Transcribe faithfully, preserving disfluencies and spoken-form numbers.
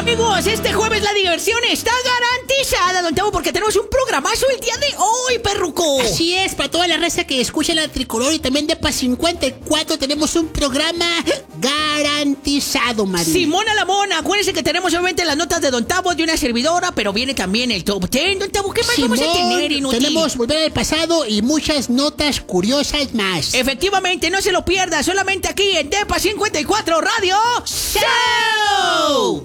Amigos, este jueves la diversión está garantizada, don Tavo, porque tenemos un programazo el día de hoy, perruco. Así es, para toda la raza que escucha la Tricolor y también de P A cincuenta y cuatro tenemos un programa garantizado, Marín. Simona la Mona, acuérdense que tenemos obviamente las notas de don Tavo de una servidora, pero viene también el top ten. Don Tavo, ¿qué más Simón, vamos a tener, inútil? Tenemos Volver al Pasado y muchas notas curiosas más. Efectivamente, no se lo pierda, solamente aquí en D E P A cincuenta y cuatro Radio Show.